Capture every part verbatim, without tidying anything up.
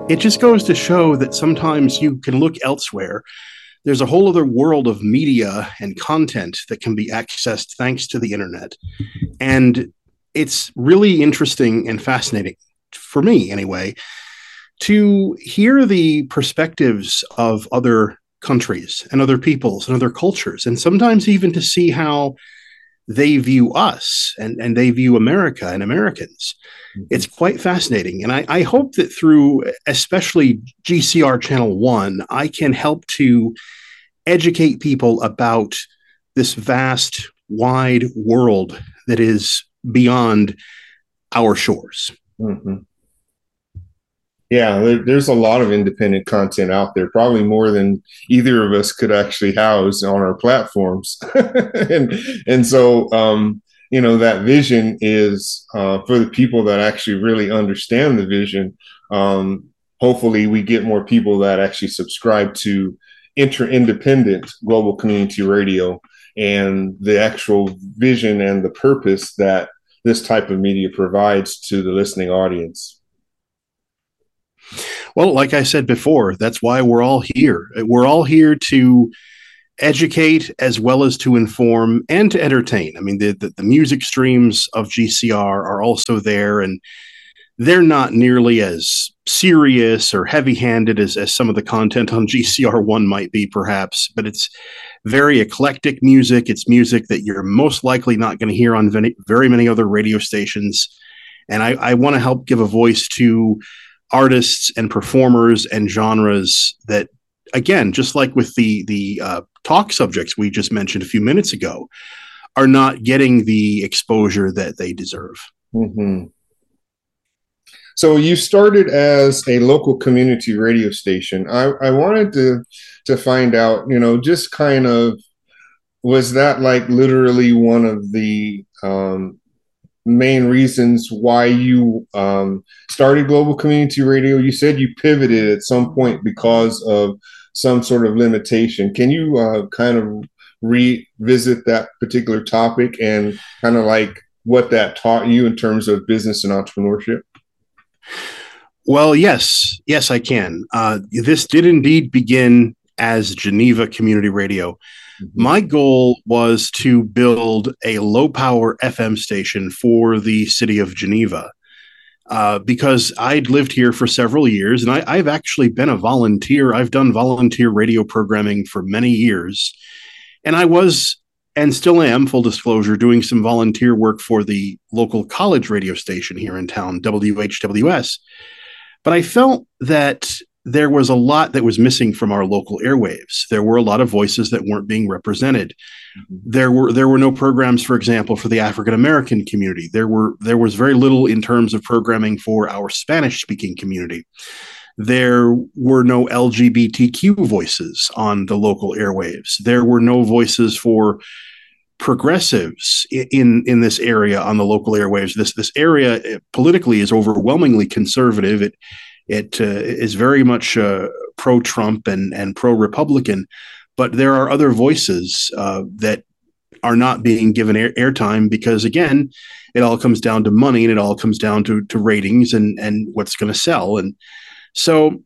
It just goes to show that sometimes you can look elsewhere. There's a whole other world of media and content that can be accessed thanks to the internet. And it's really interesting and fascinating, for me anyway, to hear the perspectives of other countries and other peoples and other cultures, and sometimes even to see how they view us and, and they view America and Americans. Mm-hmm. It's quite fascinating. And I, I hope that through especially G C R Channel One, I can help to educate people about this vast, wide world that is beyond our shores. Mm-hmm. Yeah, there, there's a lot of independent content out there, probably more than either of us could actually house on our platforms. and and so, um, you know, that vision is uh, for the people that actually really understand the vision. Um, hopefully we get more people that actually subscribe to inter-independent global community radio and the actual vision and the purpose that this type of media provides to the listening audience. Well, like I said before, that's why we're all here. We're all here to educate as well as to inform and to entertain. I mean, the, the, the music streams of G C R are also there, and they're not nearly as serious or heavy-handed as, as some of the content on G C R one might be, perhaps, but it's very eclectic music. It's music that you're most likely not going to hear on very, very many other radio stations. And I, I want to help give a voice to artists and performers and genres that, again, just like with the the uh, talk subjects we just mentioned a few minutes ago, are not getting the exposure that they deserve. Mm-hmm. So you started as a local community radio station. I, I wanted to to find out, you know, just kind of, was that like literally one of the um, main reasons why you um, started Global Community Radio? You said you pivoted at some point because of some sort of limitation. Can you uh, kind of revisit that particular topic and kind of like what that taught you in terms of business and entrepreneurship? Well, yes, yes, I can. Uh, this did indeed begin as Geneva Community Radio. Mm-hmm. My goal was to build a low-power F M station for the city of Geneva uh, because I'd lived here for several years, and I, I've actually been a volunteer. I've done volunteer radio programming for many years, and I was, and still am, full disclosure, doing some volunteer work for the local college radio station here in town, W H W S. But I felt that there was a lot that was missing from our local airwaves. There were a lot of voices that weren't being represented. Mm-hmm. There were there were no programs, for example, for the African American community. There were there was very little in terms of programming for our Spanish speaking community. There were no L G B T Q voices on the local airwaves. There were no voices for progressives in in this area on the local airwaves. This this area politically is overwhelmingly conservative. It It uh, is very much uh, pro-Trump and, and pro-Republican, but there are other voices uh, that are not being given air- airtime because, again, it all comes down to money and it all comes down to, to ratings and, and what's going to sell. And so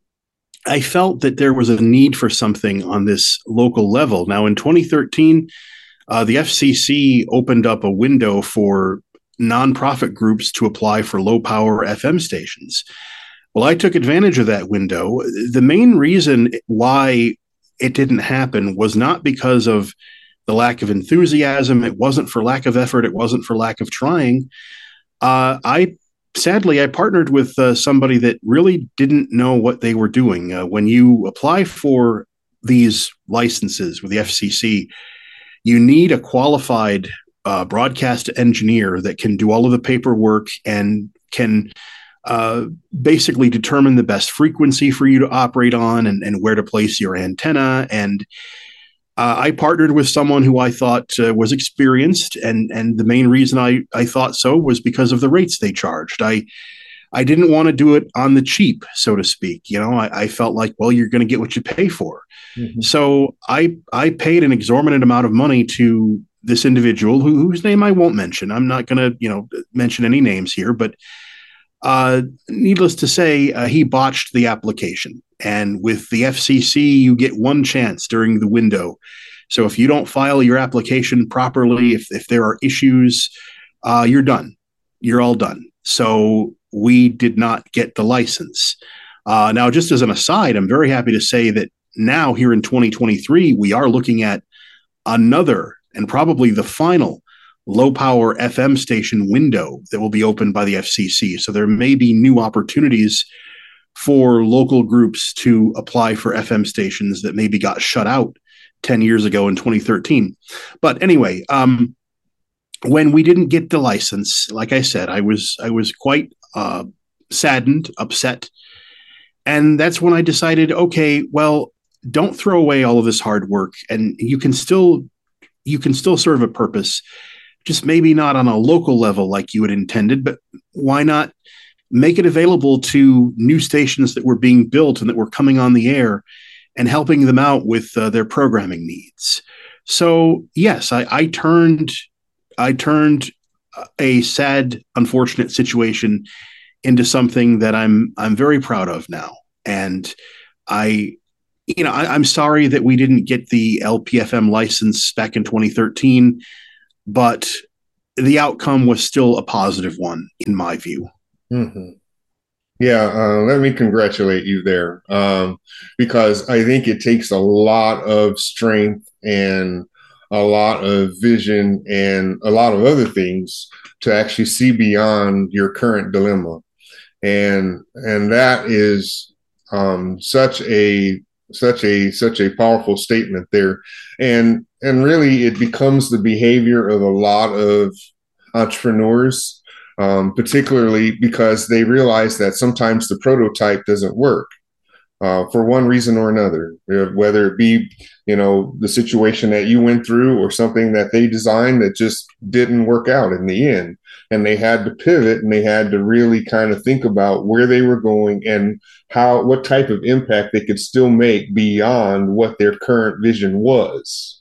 I felt that there was a need for something on this local level. Now, in twenty thirteen, uh, the F C C opened up a window for nonprofit groups to apply for low-power F M stations. Well, I took advantage of that window. The main reason why it didn't happen was not because of the lack of enthusiasm. It wasn't for lack of effort. It wasn't for lack of trying. Uh, I sadly, I partnered with uh, somebody that really didn't know what they were doing. Uh, when you apply for these licenses with the F C C, you need a qualified uh, broadcast engineer that can do all of the paperwork and can Uh, basically determine the best frequency for you to operate on and, and where to place your antenna. And uh, I partnered with someone who I thought uh, was experienced. And, and the main reason I, I thought so was because of the rates they charged. I, I didn't want to do it on the cheap, so to speak. You know, I, I felt like, well, you're going to get what you pay for. Mm-hmm. So I, I paid an exorbitant amount of money to this individual who, whose name I won't mention. I'm not going to, you know, mention any names here, but Uh, needless to say, uh, he botched the application. And with the F C C, you get one chance during the window. So if you don't file your application properly, if, if there are issues, uh, you're done. You're all done. So we did not get the license. Uh, now, just as an aside, I'm very happy to say that now here in twenty twenty-three, we are looking at another and probably the final low power F M station window that will be opened by the F C C. So there may be new opportunities for local groups to apply for F M stations that maybe got shut out ten years ago in twenty thirteen. But anyway, um, when we didn't get the license, like I said, I was I was quite uh, saddened, upset. And that's when I decided, okay, well, don't throw away all of this hard work, and you can still you can still serve a purpose, just maybe not on a local level like you had intended, but why not make it available to new stations that were being built and that were coming on the air and helping them out with uh, their programming needs. So yes, I, I turned I turned a sad, unfortunate situation into something that I'm I'm very proud of now. And I, you know, I, I'm sorry that we didn't get the L P F M license back in twenty thirteen, but the outcome was still a positive one in my view. Mm-hmm. Yeah, uh, let me congratulate you there, um, because I think it takes a lot of strength and a lot of vision and a lot of other things to actually see beyond your current dilemma. And and that is um, such a such a such a powerful statement there. And and really it becomes the behavior of a lot of entrepreneurs, um, particularly because they realize that sometimes the prototype doesn't work uh, for one reason or another, whether it be, you know, the situation that you went through or something that they designed that just didn't work out in the end. And they had to pivot, and they had to really kind of think about where they were going and how, what type of impact they could still make beyond what their current vision was.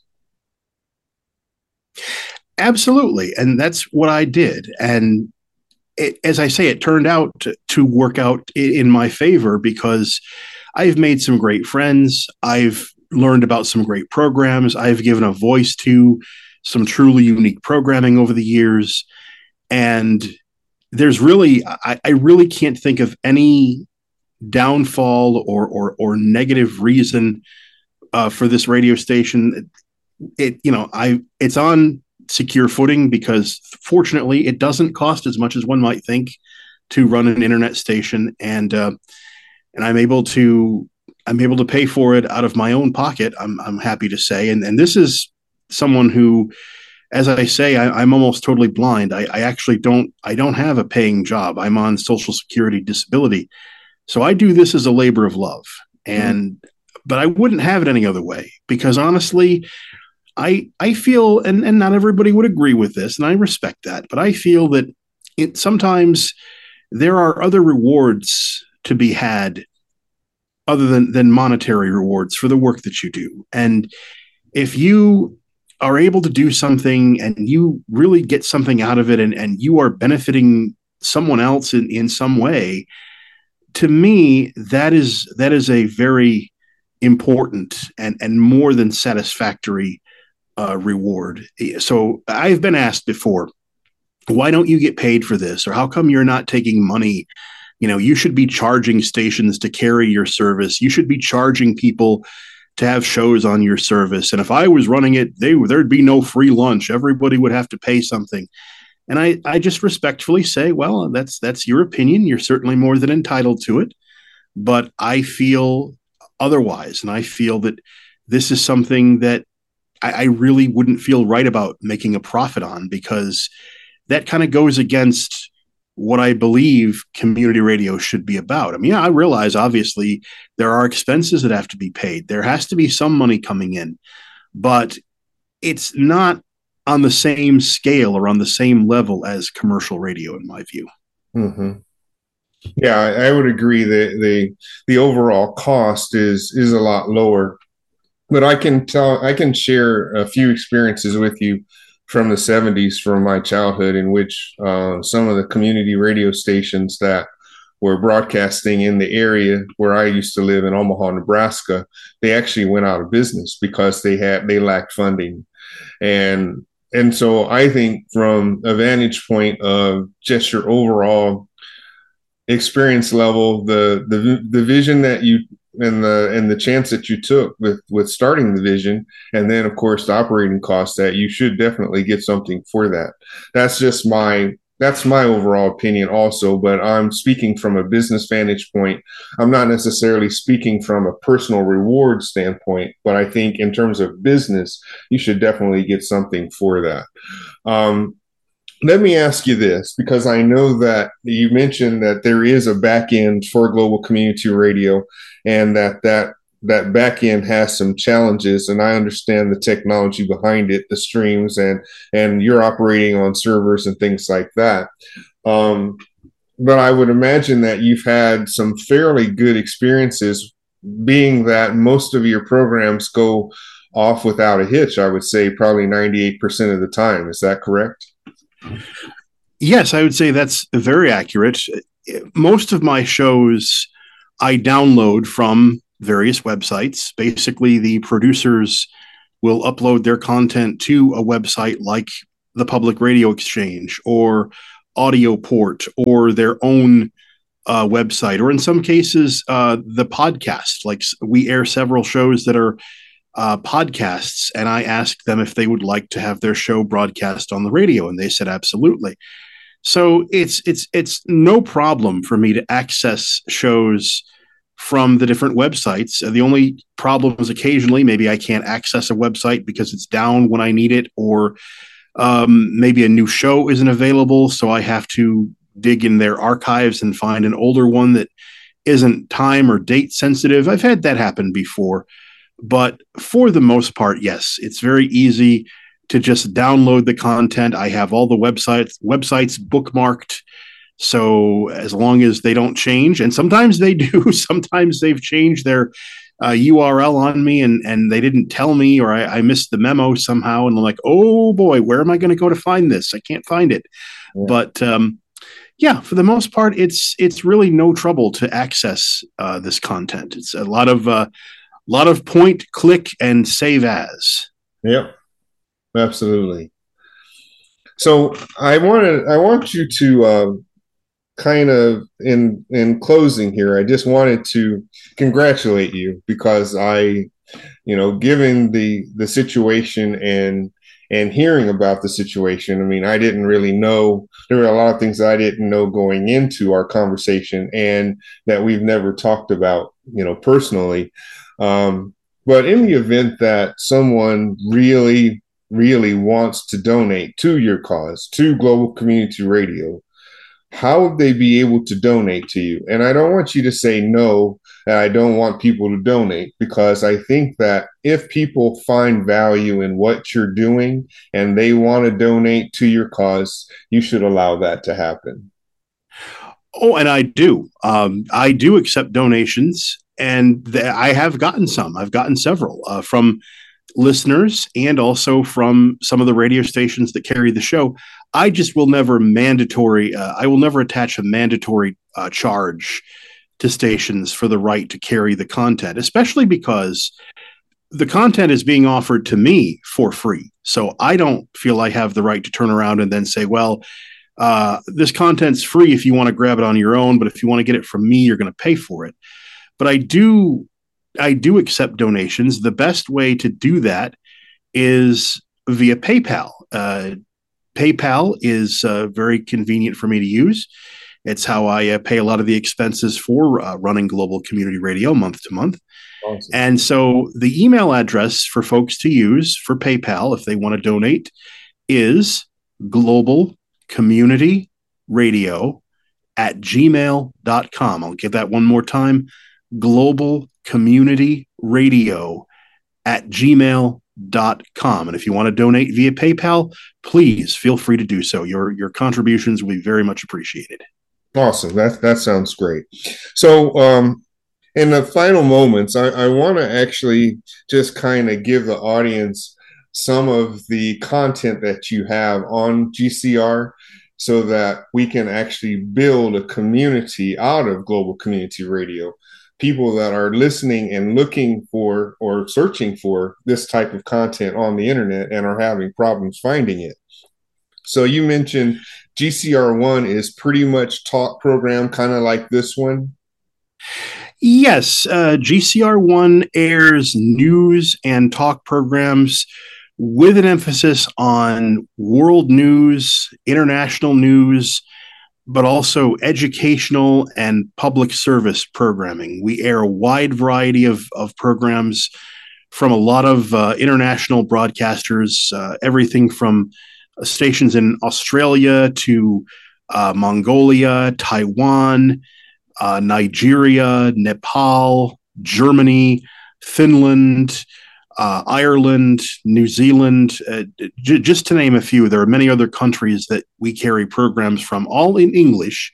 Absolutely. And that's what I did. And it, as I say, it turned out to, to work out in my favor because I've made some great friends. I've learned about some great programs. I've given a voice to some truly unique programming over the years. And there's really, I, I really can't think of any downfall or or, or negative reason uh, for this radio station. It, you know, I it's on secure footing because fortunately it doesn't cost as much as one might think to run an internet station, and uh, and I'm able to I'm able to pay for it out of my own pocket. I'm I'm happy to say, and and this is someone who, as I say, I, I'm almost totally blind. I, I actually don't I don't have a paying job. I'm on Social Security disability, so I do this as a labor of love, and mm-hmm. but I wouldn't have it any other way because honestly, I I feel, and, and not everybody would agree with this, and I respect that, but I feel that it sometimes there are other rewards to be had other than, than monetary rewards for the work that you do. And if you are able to do something and you really get something out of it, and, and you are benefiting someone else in, in some way, to me, that is that is a very important and, and more than satisfactory Uh, reward. So I've been asked before, why don't you get paid for this? Or how come you're not taking money? You know, you should be charging stations to carry your service. You should be charging people to have shows on your service. And if I was running it, they, there'd be no free lunch. Everybody would have to pay something. And I, I just respectfully say, well, that's, that's your opinion. You're certainly more than entitled to it. But I feel otherwise. And I feel that this is something that I really wouldn't feel right about making a profit on, because that kind of goes against what I believe community radio should be about. I mean, I realize obviously there are expenses that have to be paid. There has to be some money coming in, but it's not on the same scale or on the same level as commercial radio, in my view. Mm-hmm. Yeah, I, I would agree that the the overall cost is is a lot lower. But I can tell, I can share a few experiences with you from the seventies, from my childhood, in which uh, some of the community radio stations that were broadcasting in the area where I used to live in Omaha, Nebraska, they actually went out of business because they had they lacked funding. And and so I think from a vantage point of just your overall experience level, the the the vision that you and the and the chance that you took with with starting the vision, and then of course the operating costs, that you should definitely get something for that. That's just my that's my overall opinion also, but I'm speaking from a business vantage point. I'm not necessarily speaking from a personal reward standpoint, but I think in terms of business, you should definitely get something for that. Um, let me ask you this, because I know that you mentioned that there is a back end for Global Community Radio, and that that that back end has some challenges, and I understand the technology behind it, the streams, and and you're operating on servers and things like that. Um, but I would imagine that you've had some fairly good experiences, being that most of your programs go off without a hitch. I would say probably ninety-eight percent of the time. Is that correct? Yes, I would say that's very accurate. Most of my shows I download from various websites. Basically, the producers will upload their content to a website like the Public Radio Exchange or AudioPort or their own uh, website, or in some cases, uh, the podcast. Like we air several shows that are uh, podcasts, and I asked them if they would like to have their show broadcast on the radio, and they said absolutely. So it's it's it's no problem for me to access shows from the different websites. The only problem is occasionally maybe I can't access a website because it's down when I need it, or um, maybe a new show isn't available, so I have to dig in their archives and find an older one that isn't time or date sensitive. I've had that happen before, but for the most part, yes, it's very easy to just download the content. I have all the websites websites bookmarked. So as long as they don't change, and sometimes they do, sometimes they've changed their uh, U R L on me and, and they didn't tell me, or I, I missed the memo somehow. And I'm like, oh boy, where am I going to go to find this? I can't find it. Yeah. But um, yeah, for the most part, it's it's really no trouble to access uh, this content. It's a lot of uh, lot of point, click, and save as. Yep, absolutely. So I wanted I want you to. Uh, kind of in in closing here, I just wanted to congratulate you, because I, you know, given the the situation and and hearing about the situation, I mean, I didn't really know, there were a lot of things that I didn't know going into our conversation and that we've never talked about, you know, personally. Um, but in the event that someone really, really wants to donate to your cause, to Global Community Radio, how would they be able to donate to you? And I don't want you to say no, and I don't want people to donate, because I think that if people find value in what you're doing and they want to donate to your cause, you should allow that to happen. Oh, and I do. Um, I do accept donations, and th- I have gotten some. I've gotten several uh, from listeners and also from some of the radio stations that carry the show. I just will never mandatory, uh, I will never attach a mandatory uh, charge to stations for the right to carry the content, especially because the content is being offered to me for free. So I don't feel I have the right to turn around and then say, well, uh, this content's free if you want to grab it on your own, but if you want to get it from me, you're going to pay for it. But I do, I do accept donations. The best way to do that is via PayPal. Uh, PayPal is uh, very convenient for me to use. It's how I uh, pay a lot of the expenses for uh, running Global Community Radio month to month. Awesome. And so the email address for folks to use for PayPal, if they want to donate, is Global Community Radio at gmail dot com. I'll give that one more time. Global Community Radio at gmail dot com. And if you want to donate via PayPal, please feel free to do so. Your your contributions will be very much appreciated. Awesome. That that sounds great. So um, in the final moments, I, I want to actually just kind of give the audience some of the content that you have on G C R so that we can actually build a community out of Global Community Radio. People that are listening and looking for or searching for this type of content on the internet and are having problems finding it. So you mentioned G C R one is pretty much talk program, kind of like this one. Yes, uh, G C R one airs news and talk programs with an emphasis on world news, international news, but also educational and public service programming. We air a wide variety of, of programs from a lot of uh, international broadcasters, uh, everything from stations in Australia to uh, Mongolia, Taiwan, uh, Nigeria, Nepal, Germany, Finland, uh, Ireland, New Zealand, uh, j- just to name a few. There are many other countries that we carry programs from, all in English.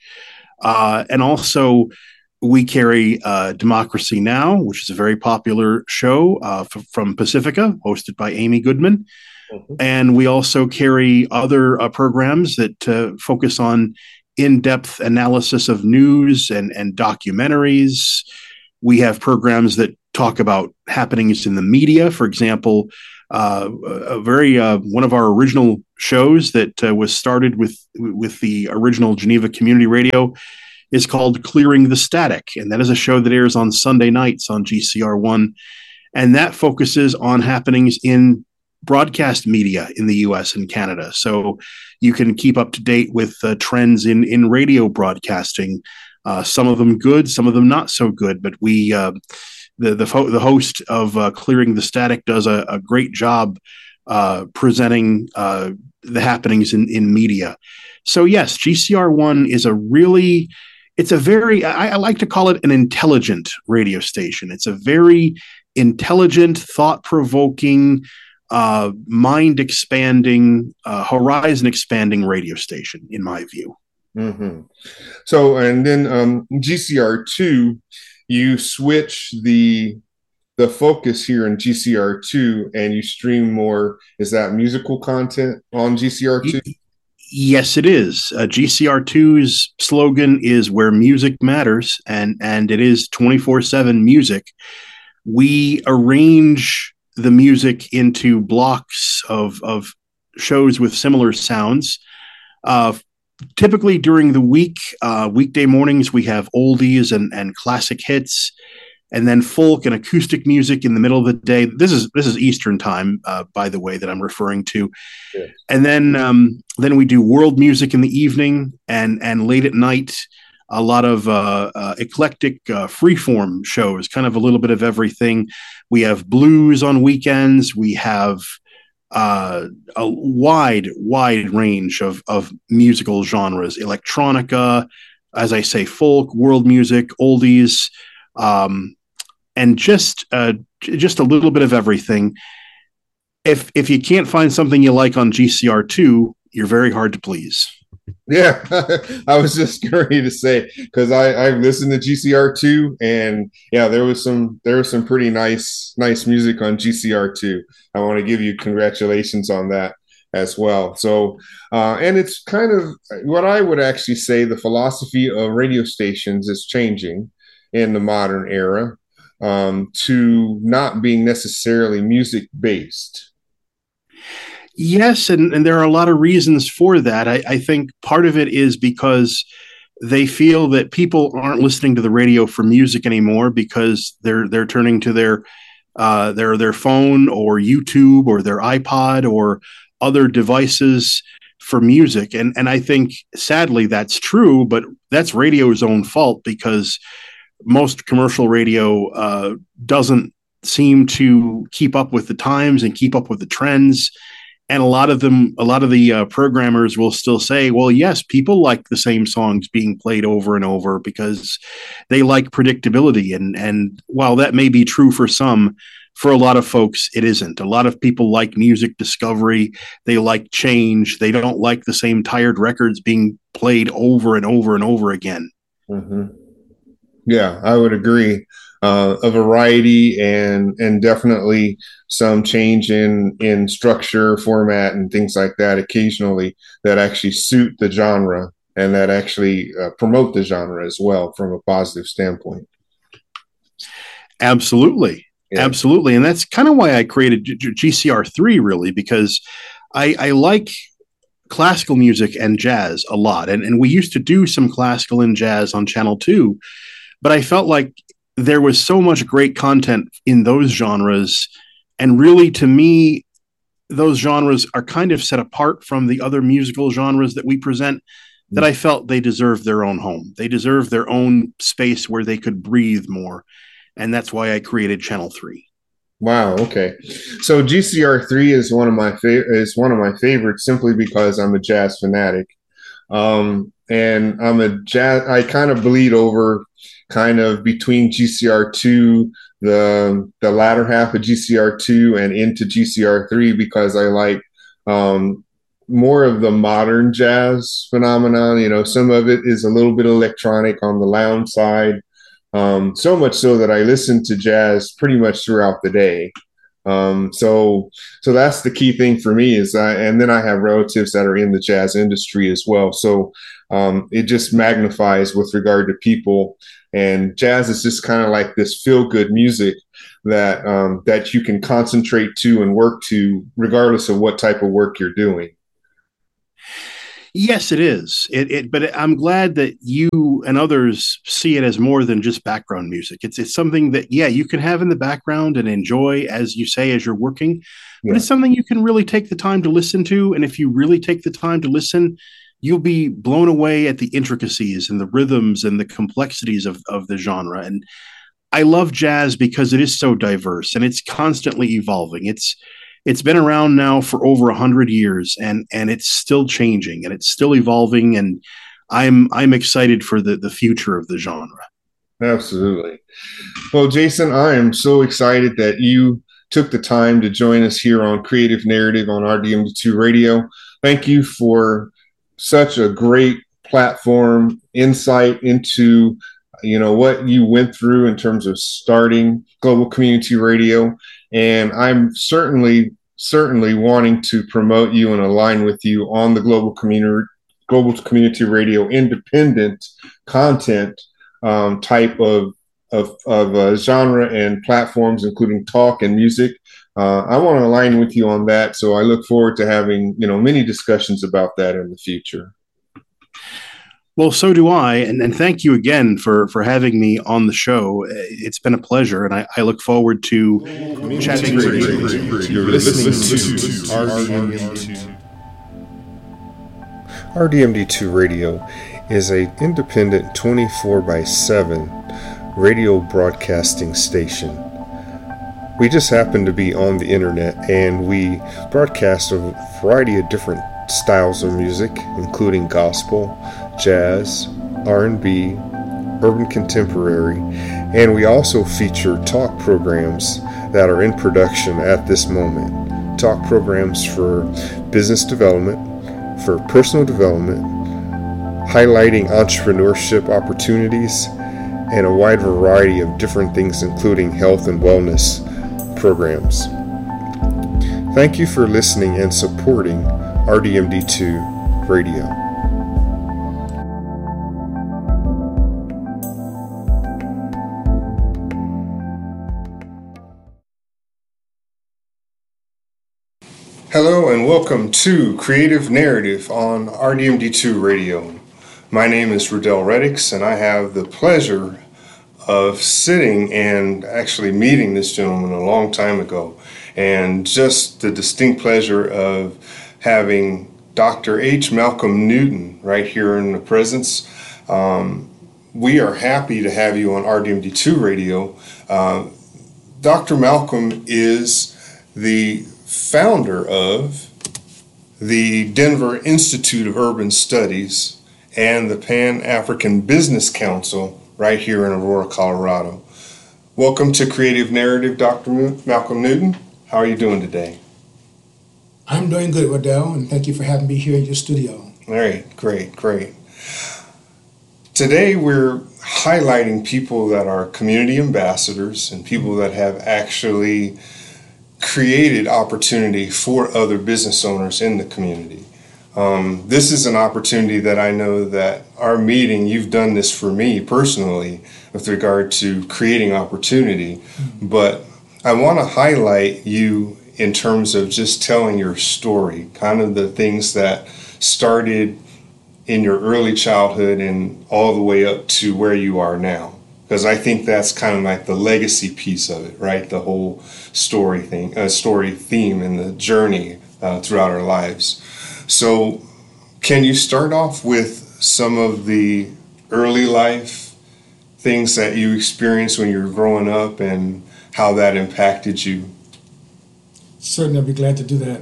Uh, and also, we carry uh, Democracy Now!, which is a very popular show uh, f- from Pacifica, hosted by Amy Goodman. Mm-hmm. And we also carry other uh, programs that uh, focus on in-depth analysis of news and, and documentaries. We have programs that talk about happenings in the media. For example, uh, a very uh, one of our original shows that uh, was started with with the original Geneva Community Radio is called Clearing the Static, and that is a show that airs on Sunday nights on G C R one, and that focuses on happenings in broadcast media in the U S and Canada. So you can keep up to date with uh, trends in in radio broadcasting. Uh, some of them good, some of them not so good. But we, uh, the the, fo- the host of uh, Clearing the Static, does a, a great job uh, presenting uh, the happenings in in media. So yes, G C R one is a really, it's a very, I, I like to call it an intelligent radio station. It's a very intelligent, thought-provoking, uh, mind-expanding, uh, horizon-expanding radio station, in my view. Mm-hmm. So, and then um, G C R two, you switch the the focus here in G C R two, and you stream more. Is that musical content on G C R two? Yes, it is. Uh, G C R two's slogan is "Where Music Matters," and and it is twenty-four seven music. We arrange the music into blocks of of shows with similar sounds. Uh, Typically during the week, uh, weekday mornings, we have oldies and, and classic hits, and then folk and acoustic music in the middle of the day. This is this is Eastern time, uh, by the way, that I'm referring to. Yeah. And then um, then we do world music in the evening, and and late at night, a lot of uh, uh, eclectic uh, freeform shows, kind of a little bit of everything. We have blues on weekends. We have Uh, a wide, wide range of of musical genres: electronica, as I say, folk, world music, oldies, um, and just uh, just a little bit of everything. If if you can't find something you like on G C R two, you're very hard to please. Yeah, I was just ready to say, because I I've listened to G C R two, and yeah, there was some there was some pretty nice nice music on G C R two. I want to give you congratulations on that as well. So, uh, and it's kind of what I would actually say the philosophy of radio stations is changing in the modern era, um, to not being necessarily music based. Yes, and, and there are a lot of reasons for that. I, I think part of it is because they feel that people aren't listening to the radio for music anymore, because they're they're turning to their uh, their their phone or YouTube or their iPod or other devices for music. And and I think sadly that's true, but that's radio's own fault, because most commercial radio uh, doesn't seem to keep up with the times and keep up with the trends. And a lot of them, a lot of the uh, programmers will still say, well, yes, people like the same songs being played over and over because they like predictability. And, and while that may be true for some, for a lot of folks, it isn't. A lot of people like music discovery. They like change. They don't like the same tired records being played over and over and over again. Mm-hmm. Yeah, I would agree. Uh, a variety and and definitely some change in in structure, format, and things like that occasionally that actually suit the genre and that actually uh, promote the genre as well from a positive standpoint. Absolutely. Yeah. Absolutely. And that's kind of why I created G C R three, really, because I, I like classical music and jazz a lot. And, and we used to do some classical and jazz on Channel two, but I felt like there was so much great content in those genres. And really, to me, those genres are kind of set apart from the other musical genres that we present, that I felt they deserve their own home. They deserve their own space where they could breathe more. And that's why I created Channel three. Wow. Okay. So G C R three is one of my favorite is one of my favorites simply because I'm a jazz fanatic. Um, and I'm a jazz. I kind of bleed over, kind of between G C R two, the the latter half of G C R two, and into G C R three because I like um, more of the modern jazz phenomenon. You know, some of it is a little bit electronic on the lounge side. Um, so much so that I listen to jazz pretty much throughout the day. Um, so, so that's the key thing for me is, I, and then I have relatives that are in the jazz industry as well. So, um, it just magnifies with regard to people, and jazz is just kind of like this feel good music that, um, that you can concentrate to and work to regardless of what type of work you're doing. Yes, it is. It, it, but I'm glad that you and others see it as more than just background music. It's it's something that, yeah, you can have in the background and enjoy, as you say, as you're working. But Yeah. it's something you can really take the time to listen to. And if you really take the time to listen, you'll be blown away at the intricacies and the rhythms and the complexities of of the genre. And I love jazz because it is so diverse and it's constantly evolving. It's it's been around now for over a hundred years, and and it's still changing and it's still evolving. And I'm I'm excited for the the future of the genre. Absolutely. Well, Jason, I am so excited that you took the time to join us here on Creative Narrative on R D M D two Radio. Thank you for such a great platform, insight into, you know, what you went through in terms of starting Global Community Radio. And I'm certainly, certainly wanting to promote you and align with you on the Global Community Global Community Radio independent content um, type of of, of uh, genre and platforms, including talk and music. Uh, I want to align with you on that. So I look forward to having, you know, many discussions about that in the future. Well, so do I, and, and thank you again for for having me on the show. It's been a pleasure, and I, I look forward to Community chatting with you. You're listening to R D M D two. R D M D two Radio is an independent twenty-four by seven radio broadcasting station. We just happen to be on the internet, and we broadcast a variety of different styles of music, including gospel, jazz, R and B, urban contemporary, and we also feature talk programs that are in production at this moment. Talk programs for business development, for personal development, highlighting entrepreneurship opportunities, and a wide variety of different things, including health and wellness programs. Thank you for listening and supporting R D M D two Radio. Hello and welcome to Creative Narrative on R D M D two Radio. My name is Riddell Reddix, and I have the pleasure of sitting and actually meeting this gentleman a long time ago, and just the distinct pleasure of having Doctor H. Malcolm Newton right here in the presence. Um, we are happy to have you on R D M D two Radio. Uh, Doctor Malcolm is the founder of the Denver Institute of Urban Studies and the Pan-African Business Council right here in Aurora, Colorado. Welcome to Creative Narrative, Doctor Malcolm Newton. How are you doing today? I'm doing good, Riddell, and thank you for having me here in your studio. All right, great, great. Today, we're highlighting people that are community ambassadors and people that have actually created opportunity for other business owners in the community. Um, this is an opportunity that I know that our meeting, you've done this for me personally with regard to creating opportunity, mm-hmm. but I want to highlight you in terms of just telling your story, kind of the things that started in your early childhood and all the way up to where you are now. Because I think that's kind of like the legacy piece of it, right? The whole story thing, uh, story theme and the journey uh, throughout our lives. So can you start off with some of the early life things that you experienced when you were growing up and how that impacted you? Certainly, I'd be glad to do that.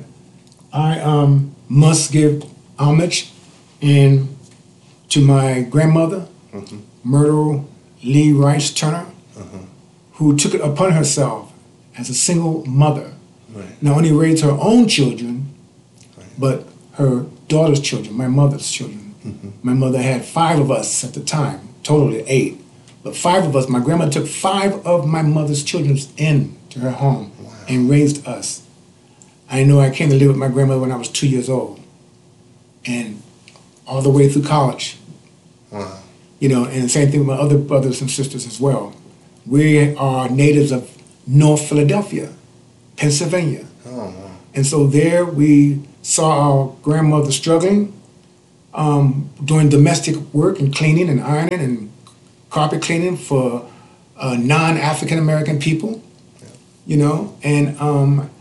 I um, must give homage in, to my grandmother, mm-hmm. Myrtle Lee Rice Turner, uh-huh. who took it upon herself as a single mother, right. not only raised her own children, right. but her daughter's children, my mother's children. Mm-hmm. My mother had five of us at the time, totally eight. But five of us, my grandmother took five of my mother's children in to her home wow. and raised us. I know I came to live with my grandmother when I was two years old. And all the way through college. Wow. You know, and the same thing with my other brothers and sisters as well. We are natives of North Philadelphia, Pennsylvania. Oh, wow. And so there we saw our grandmother struggling, um, doing domestic work and cleaning and ironing and carpet cleaning for uh, non-African American people, yeah. you know, and um,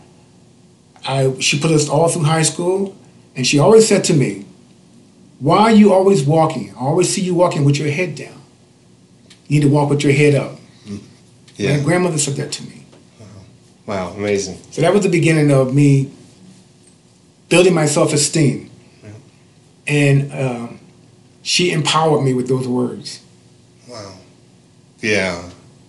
I, she put us all through high school, and she always said to me, why are you always walking? I always see you walking with your head down. You need to walk with your head up. Yeah. My grandmother said that to me. Wow, wow. Amazing. So that was the beginning of me building my self-esteem. Yeah. And um, she empowered me with those words. Wow. Yeah.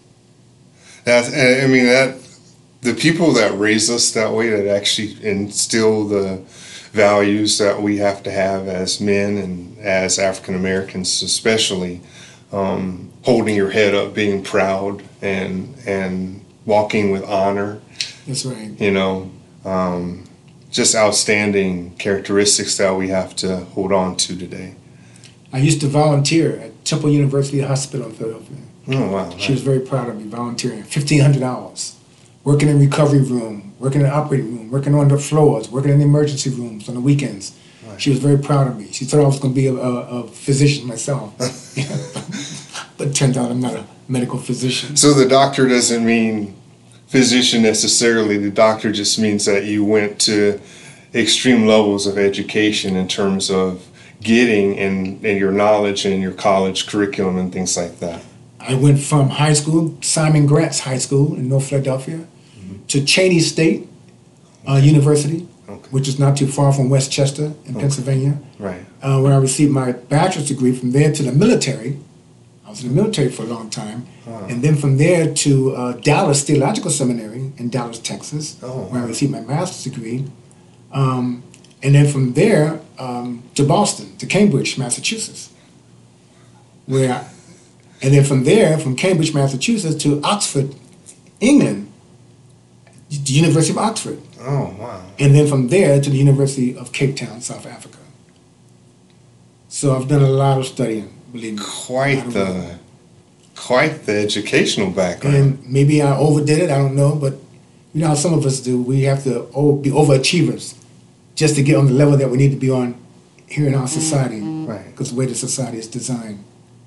That's, I mean, that the people that raise us that way, that actually instill the values that we have to have as men and as African Americans especially, um, holding your head up, being proud, and and walking with honor. That's right. You know, um, just outstanding characteristics that we have to hold on to today. I used to volunteer at Temple University Hospital in Philadelphia. Oh, wow. She was very proud of me volunteering, fifteen hundred hours. Working in the recovery room, working in the operating room, working on the floors, working in the emergency rooms on the weekends. Right. She was very proud of me. She thought I was going to be a, a, a physician myself. But it turned out I'm not a medical physician. So the doctor doesn't mean physician necessarily. The doctor just means that you went to extreme levels of education in terms of getting in, in your knowledge and your college curriculum and things like that. I went from high school, Simon Gratz High School in North Philadelphia, mm-hmm. to Cheney State uh, okay. University, okay. which is not too far from Westchester in okay. Pennsylvania. Right. Uh, when I received my bachelor's degree, from there to the military. I was in the military for a long time. Wow. And then from there to uh, Dallas Theological Seminary in Dallas, Texas, oh, where wow. I received my master's degree. Um, and then from there um, to Boston, to Cambridge, Massachusetts, where I, and then from there, from Cambridge, Massachusetts to Oxford, England, the University of Oxford. Oh, wow. And then from there to the University of Cape Town, South Africa. So I've done a lot of studying, believe me. Quite the, quite the educational background. And maybe I overdid it, I don't know, but you know how some of us do. We have to be overachievers just to get on the level that we need to be on here in our society. Right. Because the way the society is designed.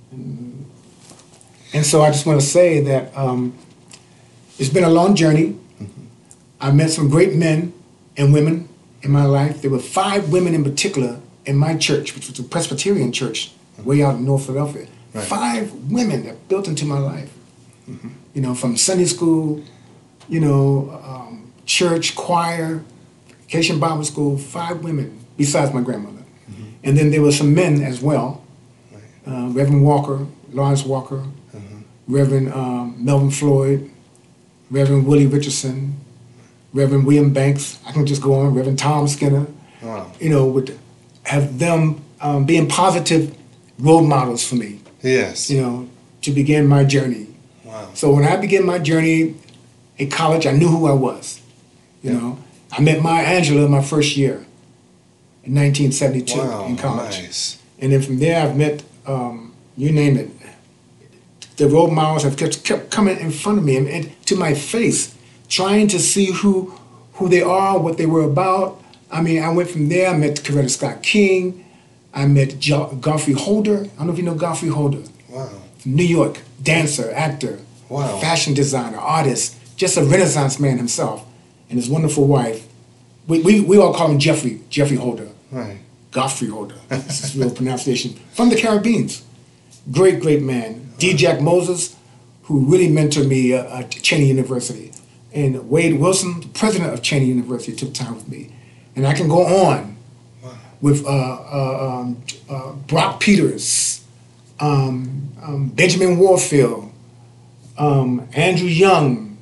And so I just want to say that um, it's been a long journey. Mm-hmm. I met some great men and women in my life. There were five women in particular in my church, which was a Presbyterian church mm-hmm. way out in North Philadelphia. Right. Five women that built into my life. Mm-hmm. You know, from Sunday school, you know, um, church, choir, vacation Bible school, five women besides my grandmother. Mm-hmm. And then there were some men as well. Right. Uh, Reverend Walker, Lawrence Walker, Reverend um, Melvin Floyd, Reverend Willie Richardson, Reverend William Banks. I can just go on. Reverend Tom Skinner. Wow. You know, with have them um, being positive role models for me. Yes. You know, to begin my journey. Wow. So when I began my journey in college, I knew who I was. You Yeah. know, I met Maya Angelou my first year in nineteen seventy-two Wow, in college. nice. And then from there, I've met, um, you name it, the role models have kept, kept coming in front of me and, and to my face, trying to see who who they are, what they were about. I mean, I went from there, I met Coretta Scott King, I met jo- Godfrey Holder. I don't know if you know Godfrey Holder. Wow. From New York, dancer, actor, Wow. fashion designer, artist, just a Renaissance man himself, and his wonderful wife. We, we, we all call him Jeffrey, Jeffrey Holder. Right. Godfrey Holder, that's his real pronunciation, from the Caribbean. Great, great man. D. Jack Moses, who really mentored me uh, at Cheney University. And Wade Wilson, the president of Cheney University, took time with me. And I can go on Wow. with uh, uh, um, uh, Brock Peters, um, um, Benjamin Warfield, um, Andrew Young,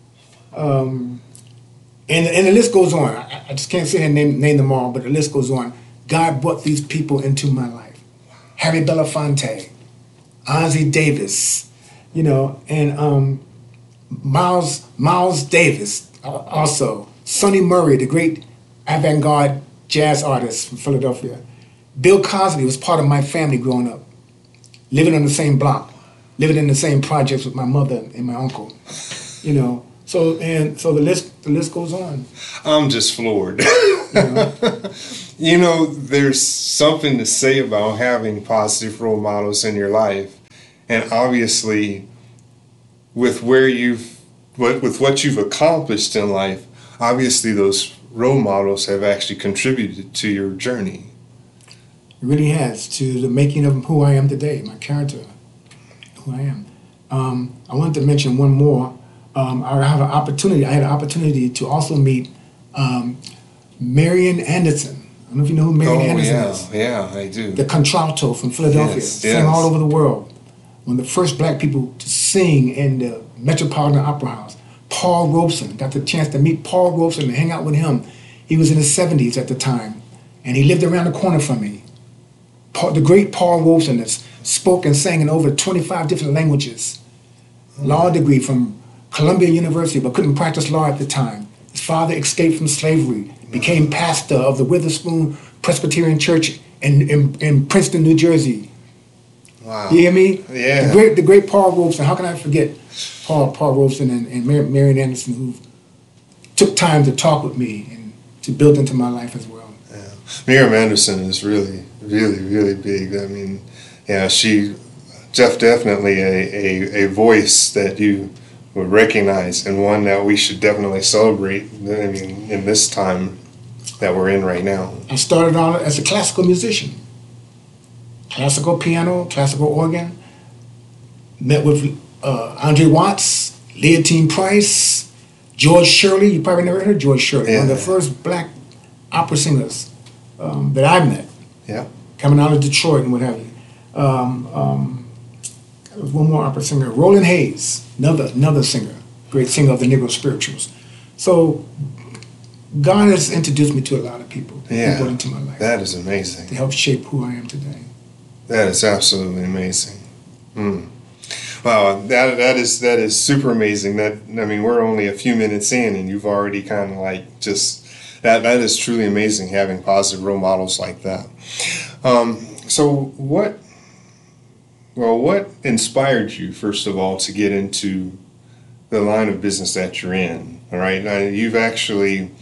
um, and, and the list goes on. I, I just can't sit here and name, name them all, but the list goes on. God brought these people into my life. Harry Belafonte, Ossie Davis, you know, and um, Miles Miles Davis uh, also. Sonny Murray, the great avant-garde jazz artist from Philadelphia. Bill Cosby was part of my family growing up, living on the same block, living in the same projects with my mother and my uncle, you know. So and so the list the list goes on. I'm just floored. You know? You know, there's something to say about having positive role models in your life, and obviously, with where you've, what with what you've accomplished in life, obviously those role models have actually contributed to your journey. It really has, to the making of who I am today, my character, who I am. Um, I wanted to mention one more. Um, I have an opportunity. I had an opportunity to also meet um, Marian Anderson. I don't know if you know who Marian Oh Anderson yeah, is. yeah, I do. The contralto from Philadelphia, Yes, sang yes. all over the world. One of the first black people to sing in the Metropolitan Opera House. Paul Robeson, got the chance to meet Paul Robeson and hang out with him. He was in his seventies at the time, and he lived around the corner from me. Paul, the great Paul Robeson that spoke and sang in over twenty-five different languages. Law degree from Columbia University, but couldn't practice law at the time. His father escaped from slavery, became pastor of the Witherspoon Presbyterian Church in, in, in Princeton, New Jersey. Wow. You hear me? Yeah. The great, the great Paul Robeson. How can I forget Paul, Paul Robeson and, and Mar- Marian Anderson, who took time to talk with me and to build into my life as well. Yeah. Miriam Anderson is really, really, really big. I mean, yeah, she, Jeff, definitely a, a, a voice that you would recognize, and one that we should definitely celebrate. I mean, in this time that we're in right now. I started on as a classical musician. Classical piano, classical organ. Met with uh, Andre Watts, Leontine Price, George Shirley. You probably never heard of George Shirley. Yeah. One of the first black opera singers um, that I met. Yeah. Coming out of Detroit and what have you. Um, um, there was one more opera singer, Roland Hayes, another another singer, great singer of the Negro spirituals. So God has introduced me to a lot of people. Yeah. People into my life That is to amazing. help shape who I am today. That is absolutely amazing. Mm. Wow, that that is that is super amazing. That I mean, we're only a few minutes in, and you've already kind of like just that. That is truly amazing having positive role models like that. Um, so what? Well, what inspired you first of all to get into the line of business that you're in? All right, now, you've actually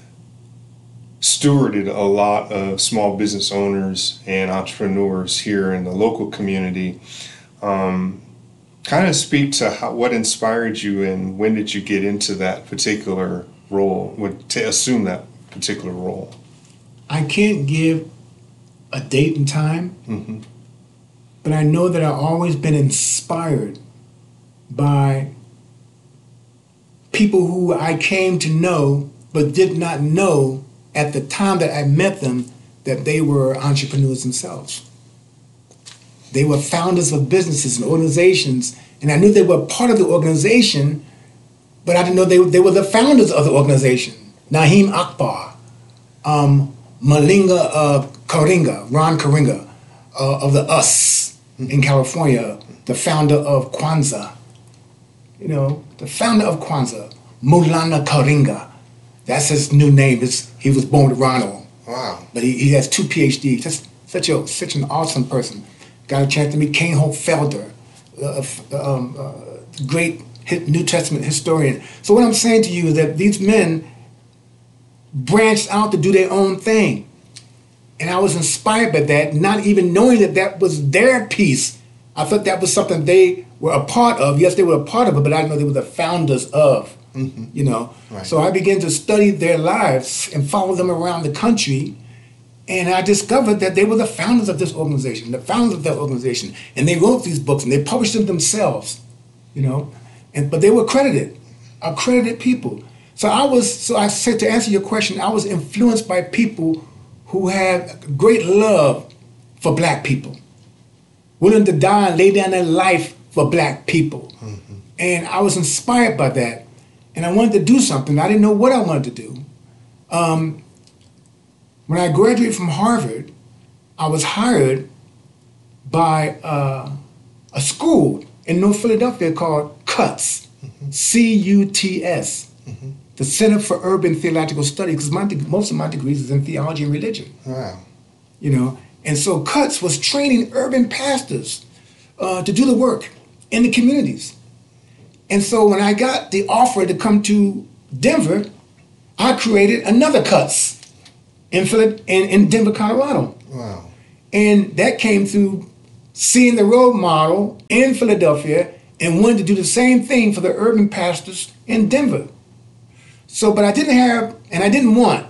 stewarded a lot of small business owners and entrepreneurs here in the local community. Um, kind of speak to how, what inspired you and when did you get into that particular role, would to assume that particular role? I can't give a date and time, Mm-hmm. but I know that I've always been inspired by people who I came to know but did not know at the time that I met them that they were entrepreneurs themselves. They were founders of businesses and organizations, and I knew they were part of the organization, but I didn't know they, they were the founders of the organization. Naheem Akbar, um, Malinga uh, Karinga, Ron Karinga uh, of the U S, in California, the founder of Kwanzaa. You know, the founder of Kwanzaa, Maulana Karinga. That's his new name. It's, he was born with Ronald. Wow. But he, he has two P H Ds. That's such a such an awesome person. Got a chance to meet King Hope Felder, uh, um, uh, great New Testament historian. So what I'm saying to you is that these men branched out to do their own thing. And I was inspired by that, not even knowing that that was their piece. I thought that was something they were a part of. Yes, they were a part of it, but I didn't know they were the founders of, mm-hmm. you know. Right. So I began to study their lives and follow them around the country. And I discovered that they were the founders of this organization, the founders of that organization. And they wrote these books and they published them themselves, you know. And but they were credited, accredited people. So I was, so I said, to answer your question, I was influenced by people who had great love for black people, willing to die and lay down their life for black people. Mm-hmm. And I was inspired by that. And I wanted to do something. I didn't know what I wanted to do. Um, when I graduated from Harvard, I was hired by uh, a school in North Philadelphia called CUTS, mm-hmm. C U T S. Mm-hmm. The Center for Urban Theological Studies, because my de- most of my degrees is in theology and religion. Wow. You know, and so CUTS was training urban pastors uh, to do the work in the communities. And so when I got the offer to come to Denver, I created another CUTS in, Phil- in, in Denver, Colorado. Wow. And that came through seeing the role model in Philadelphia and wanted to do the same thing for the urban pastors in Denver. So, but I didn't have, and I didn't want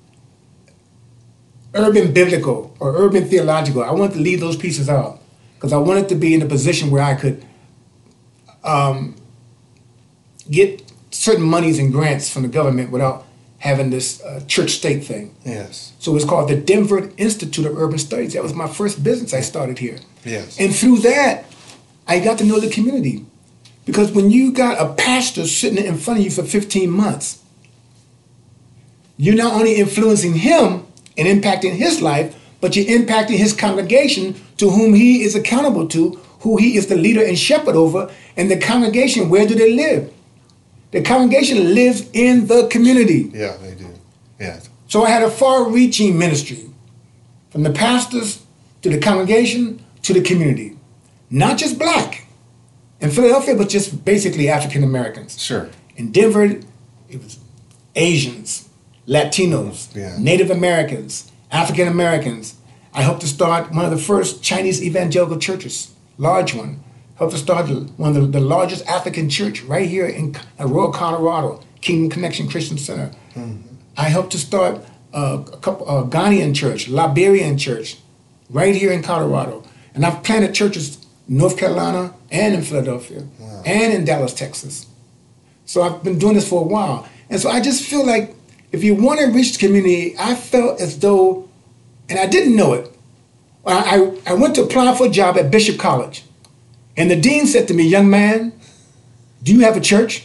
urban biblical or urban theological. I wanted to leave those pieces out because I wanted to be in a position where I could um, get certain monies and grants from the government without having this uh, church-state thing. Yes. So it's called the Denver Institute of Urban Studies. That was my first business I started here. Yes. And through that, I got to know the community. Because when you got a pastor sitting in front of you for fifteen months, you're not only influencing him and impacting his life, but you're impacting his congregation to whom he is accountable to, who he is the leader and shepherd over. And the congregation, where do they live? The congregation lives in the community. Yeah, they do. Yeah. So I had a far-reaching ministry, from the pastors to the congregation to the community. Not just black. In Philadelphia, but just basically African Americans. Sure. In Denver, it was Asians, Latinos, yeah. Native Americans, African Americans. I helped to start one of the first Chinese evangelical churches, large one. Helped to start one of the, the largest African church right here in Aurora, Colorado, Kingdom Connection Christian Center. Mm-hmm. I helped to start uh, a couple, a Ghanaian church, Liberian church, right here in Colorado. And I've planted churches in North Carolina and in Philadelphia wow. and in Dallas, Texas. So I've been doing this for a while. And so I just feel like if you want to reach the community, I felt as though, and I didn't know it, I, I, I went to apply for a job at Bishop College. And the dean said to me, young man, do you have a church?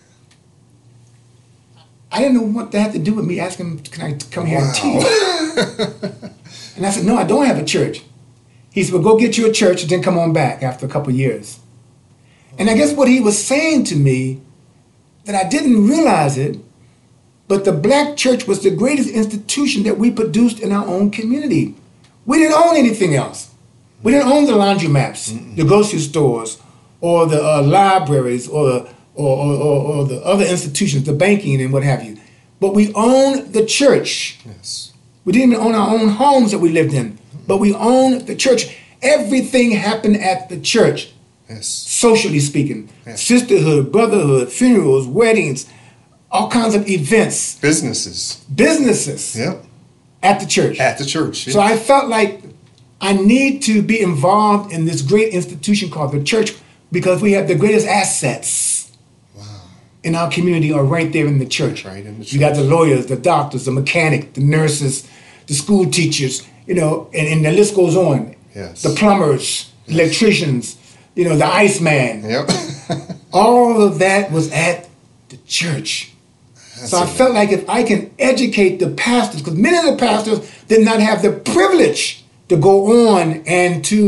I didn't know what that had to do with me asking, can I come here wow. and teach? And I said, no, I don't have a church. He said, well, go get you a church and then come on back after a couple of years. And I guess what he was saying to me, that I didn't realize it, but the black church was the greatest institution that we produced in our own community. We didn't own anything else. We didn't own the laundromats, mm-mm. the grocery stores, or the uh, libraries, or the, or, or, or, or the other institutions, the banking and what have you. But we owned the church. Yes. We didn't even own our own homes that we lived in, but we owned the church. Everything happened at the church, yes. socially speaking. Yes. Sisterhood, brotherhood, funerals, weddings, all kinds of events. Businesses. Businesses. Yep. At the church. At the church. Yeah. So I felt like I need to be involved in this great institution called the church because we have the greatest assets wow. in our community are right there in the church. Right in the church. You got the lawyers, the doctors, the mechanic, the nurses, the school teachers, you know, and, and the list goes on. Yes. The plumbers, yes. electricians, you know, the Iceman. Yep. All of that was at the church. That's so I felt like if I can educate the pastors, because many of the pastors did not have the privilege to go on and to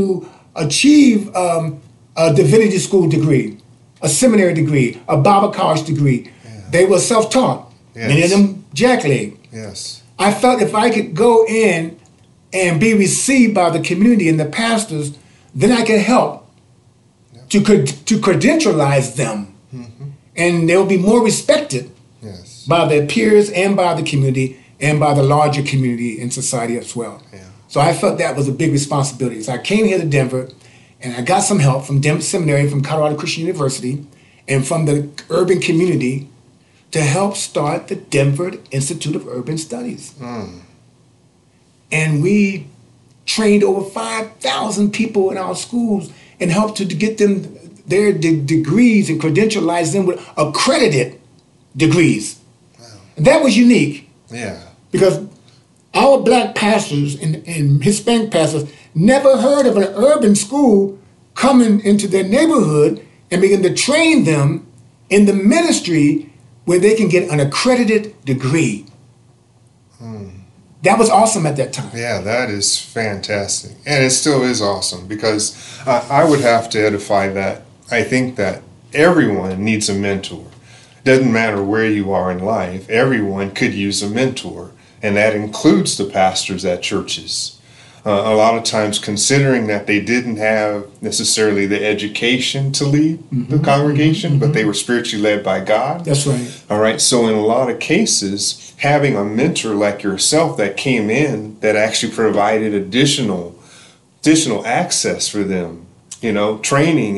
achieve um, a divinity school degree, a seminary degree, a Bible college degree. Yeah. They were self-taught. Yes. Many of them jackleg. Yes. I felt if I could go in and be received by the community and the pastors, then I could help yep. to to credentialize them, mm-hmm. and they'll be more respected yes. by their peers and by the community and by the larger community in society as well. Yeah. So I felt that was a big responsibility. So I came here to Denver, and I got some help from Denver Seminary, from Colorado Christian University, and from the urban community to help start the Denver Institute of Urban Studies. Mm. And we trained over five thousand people in our schools and helped to get them their de- degrees and credentialize them with accredited degrees. Wow. And that was unique. Yeah. Because our black pastors and, and Hispanic pastors never heard of an urban school coming into their neighborhood and begin to train them in the ministry where they can get an accredited degree. Hmm. That was awesome at that time. Yeah, that is fantastic. And it still is awesome because uh, I would have to edify that. I think that everyone needs a mentor. Doesn't matter where you are in life, everyone could use a mentor. And that includes the pastors at churches. Uh, a lot of times considering that they didn't have necessarily the education to lead mm-hmm. the congregation, mm-hmm. but they were spiritually led by God. That's right. All right. So in a lot of cases, having a mentor like yourself that came in that actually provided additional, additional access for them, you know, training